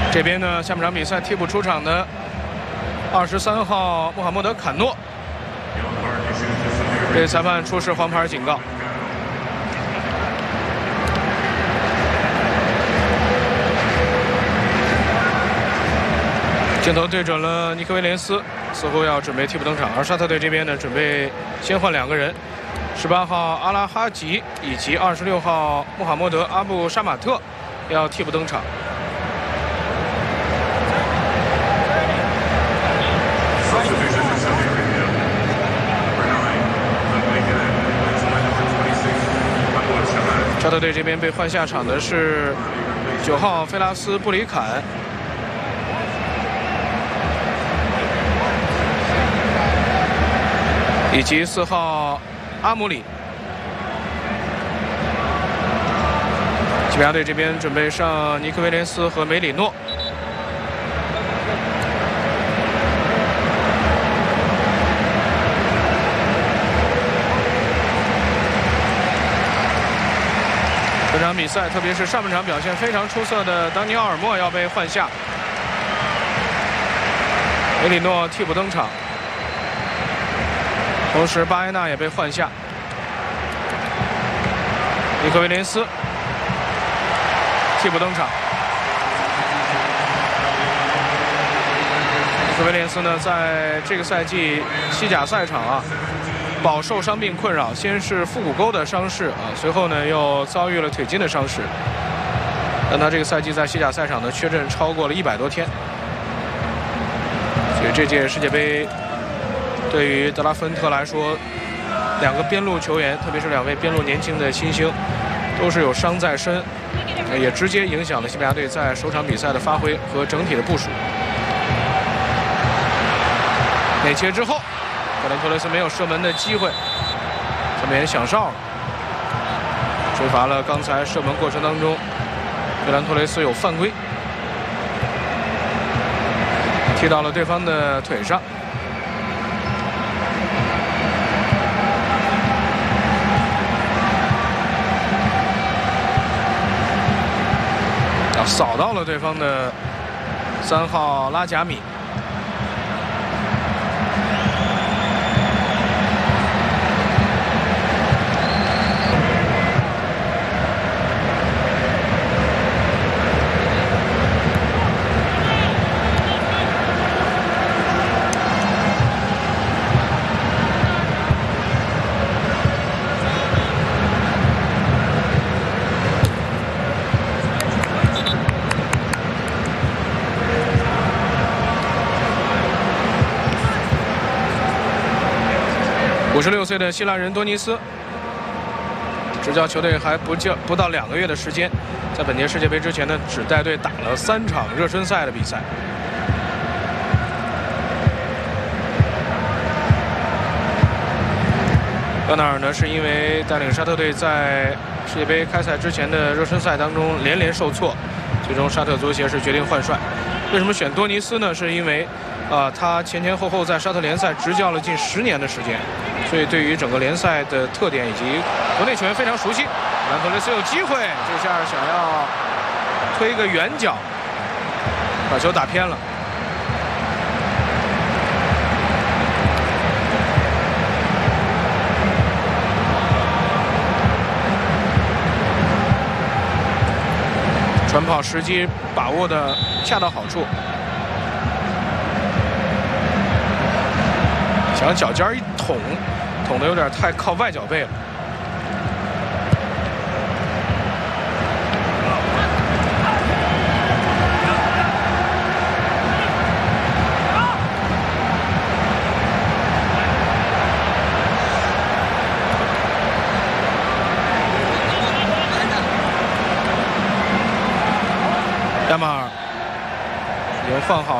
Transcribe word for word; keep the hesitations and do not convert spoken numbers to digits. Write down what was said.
这边呢，下半场比赛替补出场的二十三号穆罕默德·坎诺，被裁判出示黄牌警告。镜头对准了尼克威廉斯，似乎要准备替补登场。而沙特队这边呢，准备先换两个人，十八号阿拉哈吉以及二十六号穆罕默德·阿布沙马特要替补登场。沙特队这边被换下场的是九号菲拉斯·布里坎。以及四号阿姆里。西班牙队这边准备上尼克威廉斯和梅里诺。这场比赛，特别是上半场表现非常出色的当尼奥尔莫要被换下，梅里诺替补登场。同时，巴埃纳也被换下。尼克威廉斯替补登场。尼克威廉斯呢，在这个赛季西甲赛场啊，饱受伤病困扰，先是腹股沟的伤势啊，随后呢又遭遇了腿筋的伤势。但他这个赛季在西甲赛场呢缺阵超过了一百多天，所以这届世界杯。对于德拉芬特来说，两个边路球员，特别是两位边路年轻的新星，都是有伤在身，也直接影响了西班牙队在首场比赛的发挥和整体的部署。内切之后，费兰托雷斯没有射门的机会，这边响哨了，吹罚了刚才射门过程当中，费兰托雷斯有犯规，踢到了对方的腿上。扫到了对方的三号拉贾米。五十六岁的希腊人多尼斯执教球队还不叫不到两个月的时间，在本届世界杯之前呢，只带队打了三场热身赛的比赛。戈纳尔呢，是因为带领沙特队在世界杯开赛之前的热身赛当中连连受挫，最终沙特足协是决定换帅。为什么选多尼斯呢？是因为啊、呃，他前前后后在沙特联赛执教了近十年的时间。所以对于整个联赛的特点以及国内球员非常熟悉。兰托雷斯有机会，这下想要推一个远角，把球打偏了。传跑时机把握的恰到好处，想脚尖一捅。捅的有点太靠外脚背了。亚马尔已经放好。